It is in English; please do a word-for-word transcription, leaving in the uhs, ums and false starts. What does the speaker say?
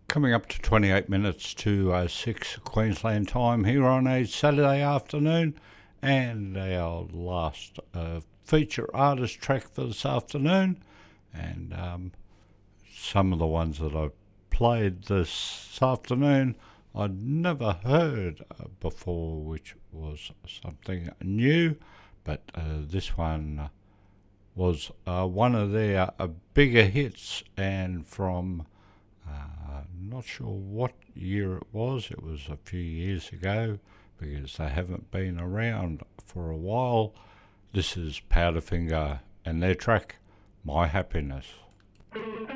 Coming up to twenty-eight minutes to uh, six Queensland time here on a Saturday afternoon, and our last uh, feature artist track for this afternoon, and um, some of the ones that I've played this afternoon I'd never heard uh, before, which was something new, but uh, this one was uh, one of their uh, bigger hits, and from Uh, not sure what year it was. It was a few years ago because they haven't been around for a while. This is Powderfinger and their track, My Happiness.